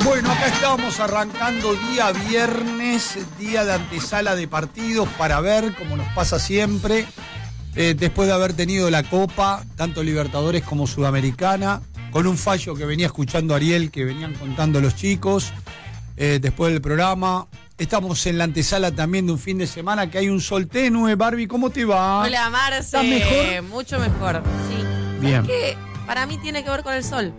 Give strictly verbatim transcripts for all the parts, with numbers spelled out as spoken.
Bueno, acá estamos arrancando día viernes, día de antesala de partidos para ver, como nos pasa siempre, eh, después de haber tenido la Copa, tanto Libertadores como Sudamericana, con un fallo que venía escuchando Ariel, que venían contando los chicos, eh, después del programa. Estamos en la antesala también de un fin de semana que hay un sol tenue. Barbie, ¿cómo te va? Hola, Marce. ¿Estás mejor? Mucho mejor, sí. Bien. Es que para mí tiene que ver con el sol.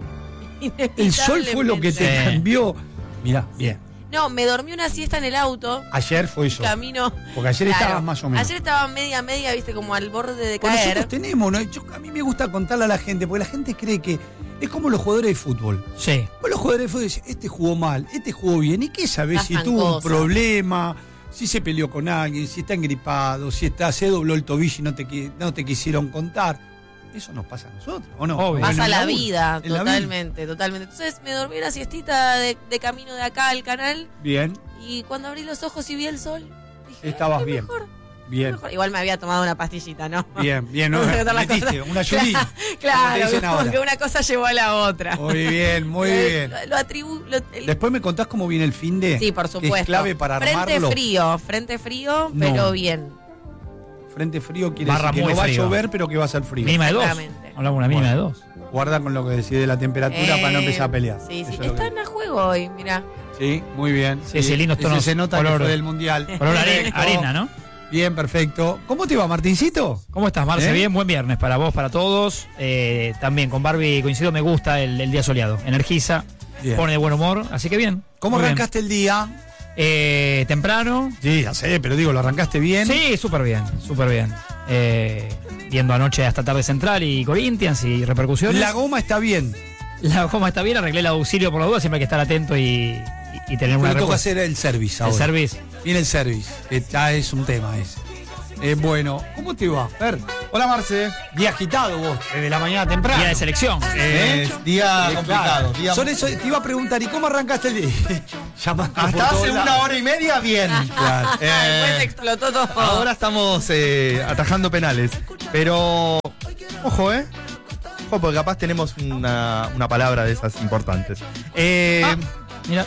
El sol fue lo que te Sí. cambió. Mirá, bien. No, me dormí una siesta en el auto. Ayer fue eso. Camino. Porque ayer Claro. estabas más o menos. Ayer estaba media, media, viste, como al borde de Pues caer. nosotros tenemos, ¿no? Yo, a mí me gusta contarle a la gente, porque la gente cree que es como los jugadores de fútbol. Sí. Vos los jugadores de fútbol dicen, este jugó mal, este jugó bien. ¿Y qué sabés si Pasan tuvo un cosas. problema, si se peleó con alguien, si está engripado, si está, se dobló el tobillo y no te, qui- no te quisieron contar? Eso nos pasa a nosotros, ¿o no? Obvio. Pasa Bueno, en la U, vida, en la totalmente, totalmente. Entonces me dormí una siestita de, de camino de acá al canal Bien, y cuando abrí los ojos y vi el sol, dije, Estabas "Qué bien. mejor, bien, mejor". Igual me había tomado una pastillita, ¿no? bien, bien. ¿no? Vamos a contar las Metiste cosas. una ayudita. Claro, Como te dicen como ahora. que una cosa llevó a la otra. Muy bien, muy Lo- bien. Lo, lo atribu- lo- el- Después me contás cómo viene el fin de. sí, por que supuesto. es clave para frente armarlo. frío, frente frío, No. pero bien. Frente frío quiere Barra decir que muy no va a frío. llover, pero que va a ser frío. Mínima de dos. Exactamente. Hablamos de una mínima de dos. Guarda con lo que decide la temperatura para no Eh, empezar a pelear. Sí, sí. Eso es lo que- Están a juego hoy, mira. Sí, muy bien. Sí, sí, lindos Ese tonos se nota que color- fue del Mundial. Color are- Perfecto. arena, ¿no? Bien, perfecto. ¿Cómo te va, Martincito? ¿Cómo estás, Marce? ¿Eh? Bien, buen viernes para vos, para todos. Eh, también con Barbie coincido, me gusta el, el día soleado. Energiza, Bien. pone de buen humor, así que bien. ¿Cómo Muy bien. arrancaste el día? Eh, temprano. Sí, ya sé, pero digo, ¿lo arrancaste bien? Sí, súper bien, súper bien. Eh, viendo anoche hasta tarde Central y Corinthians y repercusiones. La goma está bien. La goma está bien, arreglé el auxilio por la duda, siempre hay que estar atento y, y- y tener una Pero toca respuesta. hacer el service El ahora. service. Viene el service, que ya es un tema ese. Eh, bueno, ¿cómo te va, Fer? Hola Marce, Día agitado vos, desde la mañana temprano. Día de selección. Eh, día Eh, complicado. claro. día- Son eso, te iba a preguntar, ¿y cómo arrancaste el día? Llamando por Hasta todos hace lados. una hora y media, bien. Claro. Eh, Después explotó todo. ahora estamos eh, atajando penales. Pero, ojo, ¿eh? Ojo, porque capaz tenemos una, una palabra de esas importantes. Eh, Ah, mira,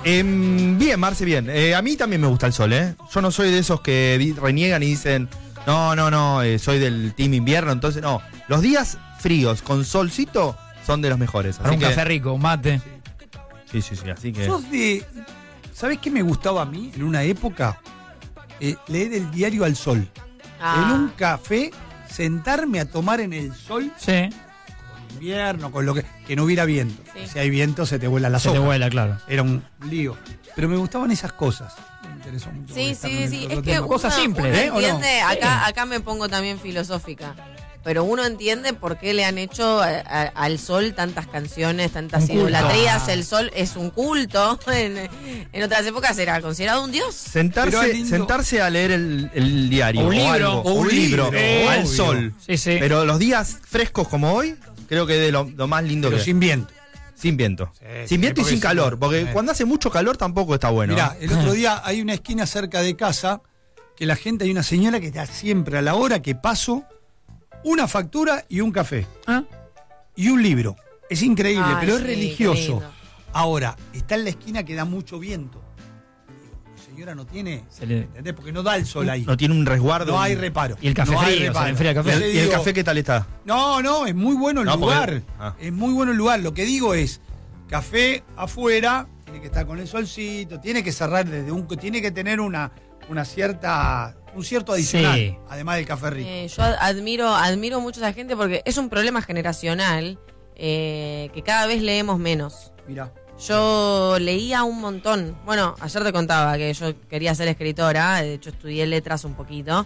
em, bien, Marce, bien. Eh, a mí también me gusta el sol, ¿eh? Yo no soy de esos que di- reniegan y dicen, no, no, no, eh, soy del team invierno. Entonces, no. Los días fríos con solcito son de los mejores. para Así un que- café rico, un mate. Sí, sí, sí. Así que. Sos de. ¿Sabés qué me gustaba a mí en una época? Eh, leer el diario al sol. Ah. En un café, sentarme a tomar en el sol, Sí, con invierno, con lo que. que no hubiera viento. Sí. Si hay viento, se te vuela la se te sopa. vuela, claro. Era un lío. Pero me gustaban esas cosas. Me interesó mucho. Sí, estar sí, con el sí. otro Es que tema. uno, Cosas simples, uno ¿eh? ¿O no? entiende, acá, acá me pongo también filosófica. Pero uno entiende por qué le han hecho a- a- al sol tantas canciones, tantas Un culto. idolatrías. El sol es un culto. En, en otras épocas era considerado un dios. Pero es Sentarse, lindo. sentarse a leer el, el diario. O un libro. algo, O un libro, o al obvio. sol. Sí, sí. Pero los días frescos como hoy, creo que de lo, lo más lindo Pero que sin viento. sin viento. Sí, sin sí, viento y porque sin sí, calor. Porque sí. cuando hace mucho calor tampoco está bueno. Mirá, el otro día hay una esquina cerca de casa que la gente, hay una señora que está siempre a la hora que paso, una factura y un café. Ah. Y un libro. Es increíble, Ay, pero es sí, qué religioso. lindo. Ahora, está en la esquina que da mucho viento. Digo, la señora no tiene, Se le- ¿entendés? Porque no da el sol ahí. No tiene un resguardo. No hay reparo. Y el café No hay frío, se reparo. le enfría el café. ¿Y el, Yo le y el digo, café qué tal está? No, no, es muy bueno el No, porque- lugar. ah. Es muy bueno el lugar. Lo que digo es, café afuera, tiene que estar con el solcito, tiene que cerrar desde un... Tiene que tener una, una cierta... un cierto adicional, Sí. además del café rico. Eh, yo ad- admiro, admiro mucho a esa gente porque es un problema generacional eh, que cada vez leemos menos. Mirá. Yo leía un montón. Bueno, ayer te contaba que yo quería ser escritora, de hecho estudié letras un poquito,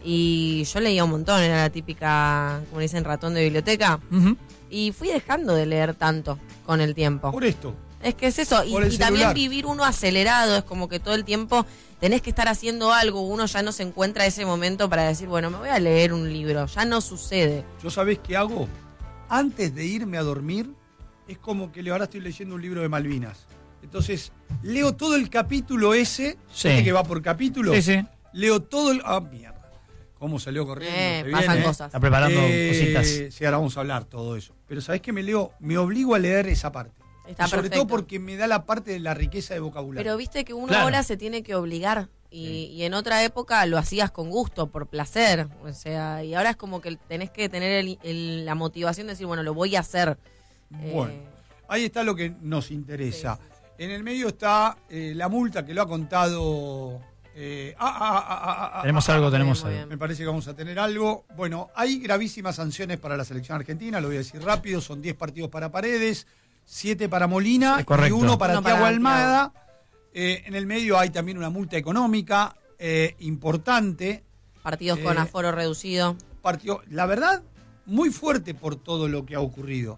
y yo leía un montón, era la típica, como dicen, ratón de biblioteca, Ujú. y fui dejando de leer tanto con el tiempo. Por esto. Es que es eso, y, Por el y también celular. vivir uno acelerado, es como que todo el tiempo tenés que estar haciendo algo, uno ya no se encuentra ese momento para decir, bueno, me voy a leer un libro, ya no sucede. ¿Yo sabés qué hago? Antes de irme a dormir, es como que le- ahora estoy leyendo un libro de Malvinas. Entonces, leo todo el capítulo ese, Sí. ¿viste que va por capítulo? Sí, sí. Leo todo el... Ah, mierda. ¿Cómo salió corriendo? Eh, Qué pasan bien, ¿eh? cosas. Está preparando Eh, cositas. Sí, ahora vamos a hablar todo eso. Pero ¿sabés qué me leo? Me obligo a leer esa parte. Está y sobre perfecto. todo porque me da la parte de la riqueza de vocabulario. Pero viste que uno Claro. ahora se tiene que obligar y, y en otra época lo hacías con gusto, por placer, o sea, y ahora es como que tenés que tener el- el- la motivación de decir, bueno, lo voy a hacer. Bueno, Eh, ahí está lo que nos interesa. En el medio está eh, la multa que lo ha contado... eh, ah, ah, ah, ah, ah, Tenemos ah, algo, ah, tenemos muy algo. Me parece que vamos a tener algo. Bueno, hay gravísimas sanciones para la selección argentina, lo voy a decir rápido, son diez partidos para Paredes, siete para Molina Sí, correcto. y uno para Uno para Thiago Thiago. Almada. Eh, en el medio hay también una multa económica eh, importante. partidos con Eh, aforo reducido. Partió, la verdad, muy fuerte por todo lo que ha ocurrido.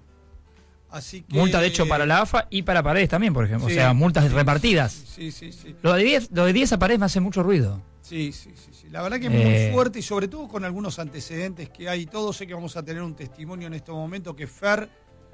Así que, Multa, de hecho, para la A F A y para Paredes también, por ejemplo. Sí, o sea, multas sí, repartidas. Sí, sí, sí. Lo de diez, lo de diez a Paredes me hace mucho ruido. Sí, sí, sí, sí. La verdad que es Eh. muy fuerte y sobre todo con algunos antecedentes que hay. Todos sé que vamos a tener un testimonio en este momento que Fer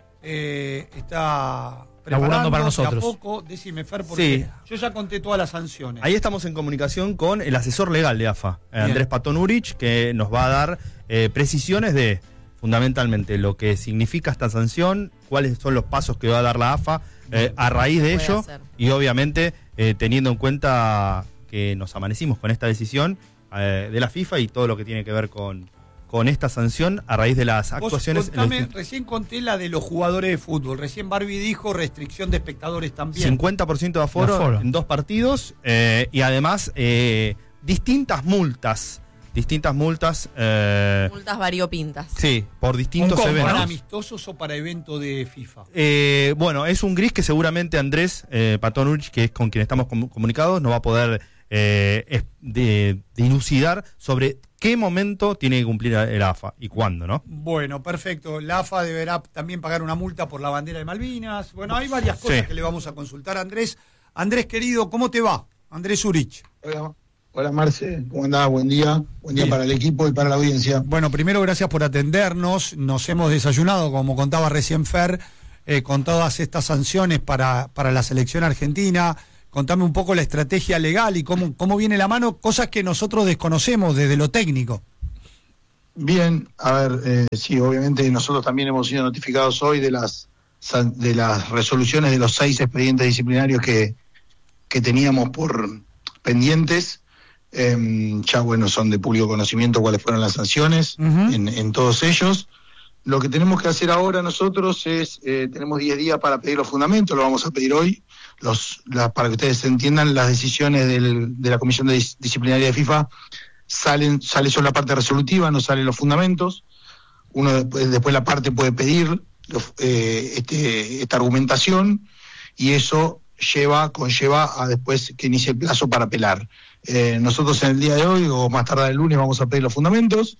eh, está Laburando para preparando de a nosotros. poco. Decime, Fer, porque Sí. yo ya conté todas las sanciones. Ahí estamos en comunicación con el asesor legal de A F A, eh, Bien. Andrés Patón Urich, que nos va a dar eh, precisiones de, fundamentalmente, lo que significa esta sanción, cuáles son los pasos que va a dar la A F A eh, a raíz de Puede ello, hacer. y obviamente eh, teniendo en cuenta que nos amanecimos con esta decisión eh, de la FIFA y todo lo que tiene que ver con, con esta sanción a raíz de las Vos actuaciones. en contame, el- recién conté la de los jugadores de fútbol. Recién Barbie dijo restricción de espectadores también. cincuenta por ciento de aforo, De aforo. en dos partidos eh, y además eh, distintas multas, distintas multas, eh, Multas variopintas. sí, por distintos Un combo, eventos. ¿Para amistosos o para evento de FIFA? Eh, bueno, es un gris que seguramente Andrés eh, Patón Urich, que es con quien estamos com- comunicados, nos va a poder eh, es- de, dilucidar sobre qué momento tiene que cumplir el A F A y cuándo, ¿no? Bueno, perfecto. La A F A deberá también pagar una multa por la bandera de Malvinas. Bueno, hay varias cosas Sí. que le vamos a consultar a Andrés. Andrés, querido, ¿cómo te va? Andrés Urich. Hola, hola Marce, ¿cómo andás? Buen día, buen día Bien. para el equipo y para la audiencia. Bueno, primero gracias por atendernos. Nos hemos desayunado, como contaba recién Fer, eh, con todas estas sanciones para, para la selección argentina. Contame un poco la estrategia legal y cómo, cómo viene la mano, cosas que nosotros desconocemos desde lo técnico. Bien, a ver, eh, sí, obviamente nosotros también hemos sido notificados hoy de las san- de las resoluciones de los seis expedientes disciplinarios que, que teníamos por pendientes. Em, ya, bueno, son de público conocimiento cuáles fueron las sanciones Ujú. en, en todos ellos. Lo que tenemos que hacer ahora nosotros es, eh, tenemos diez días para pedir los fundamentos, lo vamos a pedir hoy, los, la- para que ustedes entiendan, las decisiones del- de la Comisión de Dis- Disciplinaria de FIFA salen, sale solo la parte resolutiva, no salen los fundamentos. Uno después, después la parte puede pedir los- eh, este, esta argumentación y eso lleva, conlleva a después que inicie el plazo para apelar. Eh, nosotros en el día de hoy o más tarde el lunes vamos a pedir los fundamentos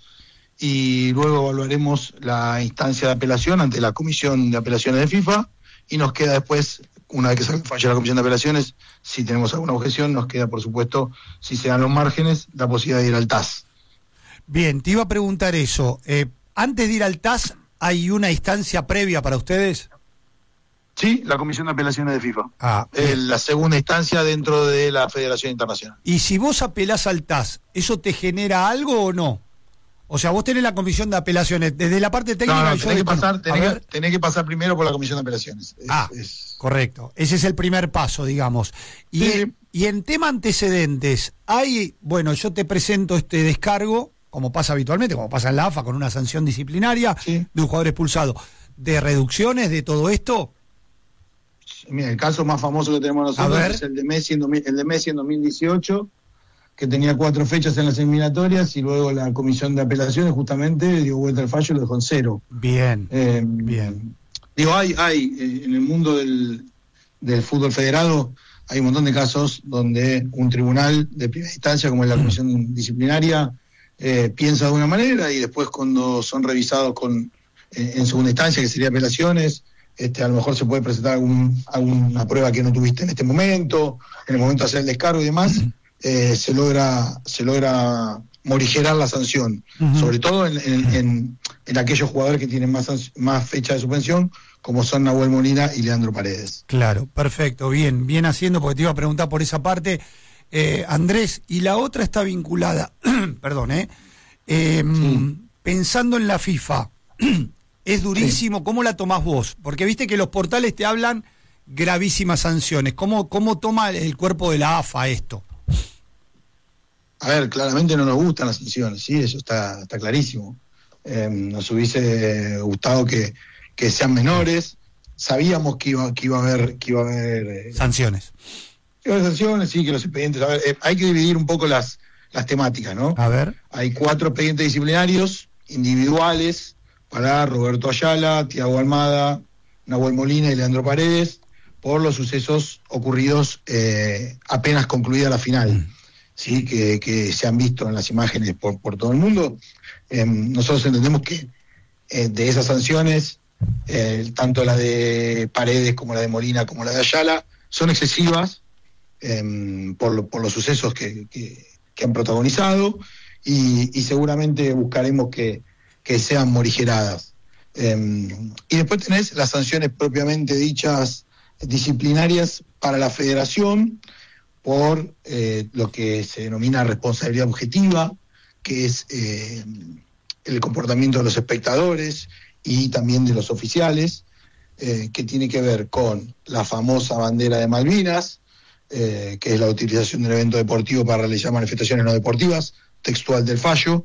y luego evaluaremos la instancia de apelación ante la Comisión de Apelaciones de FIFA y nos queda después, una vez que se falle la Comisión de Apelaciones, si tenemos alguna objeción, nos queda por supuesto, si se dan los márgenes, la posibilidad de ir al T A S. Bien, te iba a preguntar eso. Eh, antes de ir al T A S, ¿hay una instancia previa para ustedes? Sí, la Comisión de Apelaciones de FIFA. Ah, Eh, la segunda instancia dentro de la Federación Internacional. y si vos apelás al T A S, ¿eso te genera algo o no? O sea, vos tenés la comisión de apelaciones. Desde la parte técnica... No, no, yo tenés que, desconozco. pasar, A tenés, ver. que, tenés que pasar primero por la Comisión de Apelaciones. Es- Ah, es- correcto. Ese es el primer paso, digamos. Y, Sí, en, sí. y en tema antecedentes, hay, bueno, yo te presento este descargo, como pasa habitualmente, como pasa en la A F A, con una sanción disciplinaria Sí. de un jugador expulsado. ¿De reducciones de todo esto? Mira, el caso más famoso que tenemos A nosotros ver. es el de Messi en, dos mil el de Messi en dos mil dieciocho, que tenía cuatro fechas en las eliminatorias y luego la Comisión de Apelaciones justamente dio vuelta al fallo y lo dejó en cero. Bien, Eh, bien. Digo, hay, hay eh, en el mundo del, del fútbol federado hay un montón de casos donde un tribunal de primera instancia, como es la comisión disciplinaria, eh, piensa de una manera y después cuando son revisados con eh, en segunda instancia, que sería apelaciones, este, a lo mejor se puede presentar algún, alguna prueba que no tuviste en este momento, en el momento de hacer el descargo y demás, eh, se logra se logra morigerar la sanción, Ujú. sobre todo en, en, en, en aquellos jugadores que tienen más, sanc- más fecha de suspensión, como son Nahuel Molina y Leandro Paredes. Claro, perfecto, bien, bien haciendo, porque te iba a preguntar por esa parte. Eh, Andrés, y la otra está vinculada, perdón, ¿eh? Eh, Sí. Pensando en la FIFA, es durísimo, ¿cómo la tomás vos? Porque viste que los portales te hablan gravísimas sanciones. ¿Cómo, cómo toma el cuerpo de la A F A esto? A ver, claramente no nos gustan las sanciones, sí, eso está, está clarísimo. Eh, nos hubiese gustado que, que sean menores. Sabíamos que iba, que iba a haber, que iba a haber eh, sanciones. Que iba a haber sanciones, sí, que los expedientes. A ver, eh, hay que dividir un poco las, las temáticas, ¿no? A ver. Hay cuatro expedientes disciplinarios individuales para Roberto Ayala, Tiago Almada, Nahuel Molina y Leandro Paredes por los sucesos ocurridos eh, apenas concluida la final. Mm. Sí, que, que se han visto en las imágenes por, por todo el mundo. Eh, nosotros entendemos que eh, de esas sanciones, eh, tanto la de Paredes como la de Molina como la de Ayala, son excesivas eh, por, lo, por los sucesos que, que, que han protagonizado y, y seguramente buscaremos que, que sean morigeradas. Eh, y después tenés las sanciones propiamente dichas disciplinarias para la federación, por eh, lo que se denomina responsabilidad objetiva, que es eh, el comportamiento de los espectadores y también de los oficiales, eh, que tiene que ver con la famosa bandera de Malvinas, eh, que es la utilización del evento deportivo para realizar manifestaciones no deportivas, textual del fallo,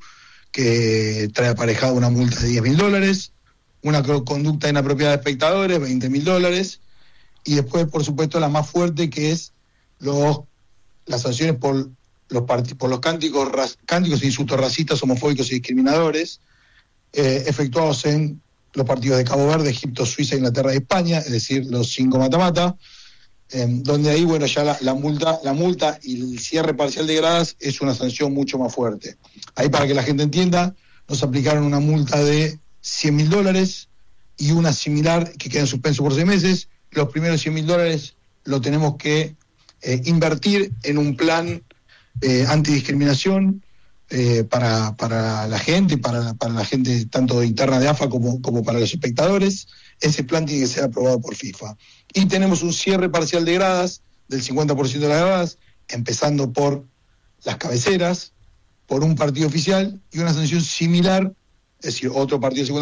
que trae aparejada una multa de diez mil dólares, una conducta inapropiada de espectadores, veinte mil dólares, y después, por supuesto, la más fuerte, que es los las sanciones por los part- por los cánticos ras- cánticos e insultos racistas, homofóbicos y discriminadores eh, efectuados en los partidos de Cabo Verde, Egipto, Suiza, Inglaterra y España, es decir, los cinco mata-mata, eh, donde ahí, bueno, ya la, la multa la multa y el cierre parcial de gradas es una sanción mucho más fuerte. Ahí, para que la gente entienda, nos aplicaron una multa de cien mil dólares y una similar que queda en suspenso por seis meses. Los primeros cien mil dólares lo tenemos que Eh, invertir en un plan eh, antidiscriminación eh, para, para la gente, para, para la gente tanto interna de A F A como, como para los espectadores. Ese plan tiene que ser aprobado por FIFA. Y tenemos un cierre parcial de gradas del cincuenta por ciento de las gradas, empezando por las cabeceras, por un partido oficial y una sanción similar, es decir, otro partido de segunda